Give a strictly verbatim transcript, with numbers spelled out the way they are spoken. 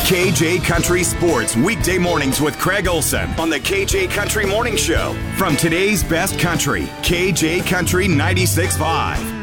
K J Country Sports, weekday mornings with Craig Olson on the K J Country Morning Show. From today's best country, K J Country ninety-six point five.